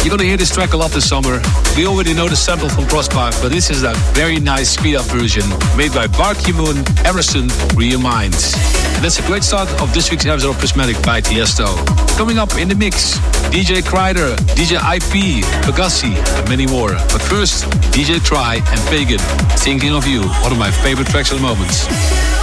You're gonna hear this track a lot this summer. We already know the sample from Crosspark, but this is a very nice speed-up version made by Barkimoon, Emerson, Real Minds. And that's a great start of this week's episode of Prismatic by Tiesto. Coming up in the mix, DJ Kreider, DJ IP, Pegassi, and many more. But first, DJ Try and Pagan, Thinking of You, one of my favorite tracks at the moment.